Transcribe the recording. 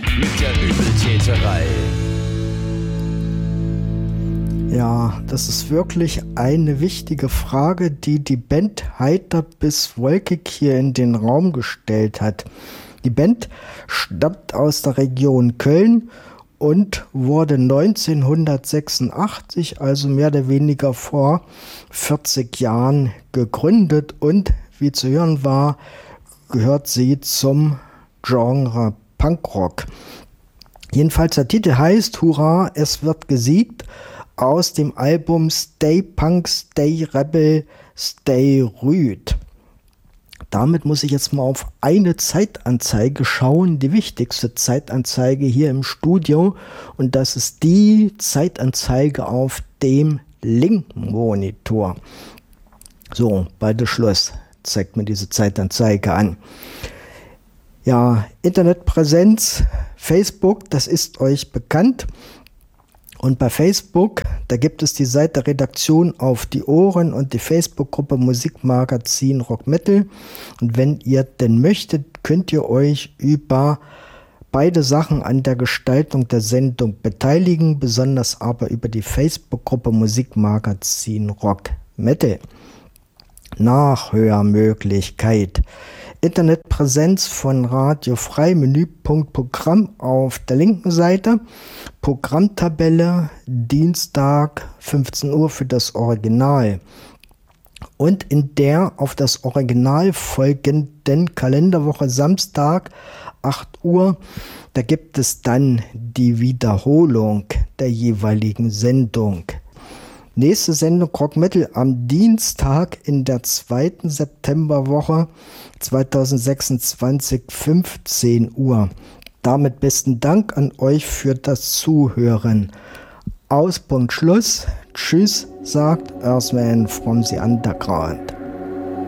mit der Übeltäterei. Ja, das ist wirklich eine wichtige Frage, die die Band Heiter bis Wolkig hier in den Raum gestellt hat. Die Band stammt aus der Region Köln und wurde 1986, also mehr oder weniger vor 40 Jahren, gegründet. Und wie zu hören war, gehört sie zum Genre Punkrock. Jedenfalls der Titel heißt Hurra, es wird gesiegt, aus dem Album Stay Punk, Stay Rebel, Stay Rüd. Damit muss ich jetzt mal auf eine Zeitanzeige schauen, die wichtigste Zeitanzeige hier im Studio. Und das ist die Zeitanzeige auf dem linken Monitor. So, bald Schluss zeigt mir diese Zeitanzeige an. Ja, Internetpräsenz, Facebook, das ist euch bekannt. Und bei Facebook, da gibt es die Seite Redaktion auf die Ohren und die Facebook-Gruppe Musikmagazin Rock Metal. Und wenn ihr denn möchtet, könnt ihr euch über beide Sachen an der Gestaltung der Sendung beteiligen, besonders aber über die Facebook-Gruppe Musikmagazin Rock Metal. Nachhörmöglichkeit. Internetpräsenz von Radio Frei, Menüpunkt Programm auf der linken Seite. Programmtabelle, Dienstag, 15 Uhr für das Original. Und in der auf das Original folgenden Kalenderwoche Samstag, 8 Uhr, da gibt es dann die Wiederholung der jeweiligen Sendung. Nächste Sendung Rock Metal am Dienstag in der 2. Septemberwoche 2026, 15 Uhr. Damit besten Dank an euch für das Zuhören. Aus, Punkt, Schluss. Tschüss, sagt Earthman from the Underground.